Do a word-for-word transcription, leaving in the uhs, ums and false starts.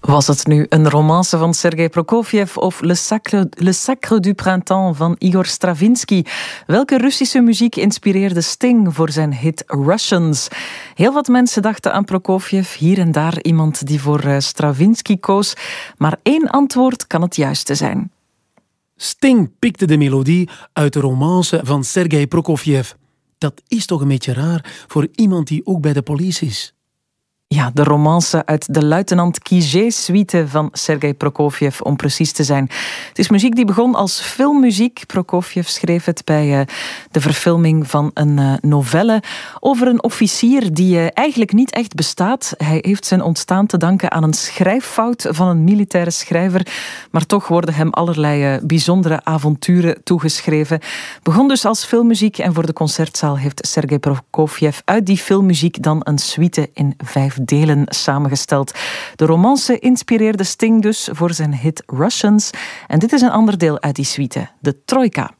Was het nu een romance van Sergei Prokofjev of Le Sacre, Le Sacre du Printemps van Igor Stravinsky? Welke Russische muziek inspireerde Sting voor zijn hit Russians? Heel wat mensen dachten aan Prokofjev, hier en daar iemand die voor Stravinsky koos. Maar één antwoord kan het juiste zijn. Sting pikte de melodie uit de romance van Sergei Prokofjev. Dat is toch een beetje raar voor iemand die ook bij de politie is. Ja, de romance uit de Luitenant Kijé-suite van Sergei Prokofjev, om precies te zijn. Het is muziek die begon als filmmuziek. Prokofjev schreef het bij uh, de verfilming van een uh, novelle over een officier die uh, eigenlijk niet echt bestaat. Hij heeft zijn ontstaan te danken aan een schrijffout van een militaire schrijver, maar toch worden hem allerlei uh, bijzondere avonturen toegeschreven. Begon dus als filmmuziek en voor de concertzaal heeft Sergei Prokofjev uit die filmmuziek dan een suite in vijf delen samengesteld. De romance inspireerde Sting dus voor zijn hit Russians. En dit is een ander deel uit die suite, de Trojka.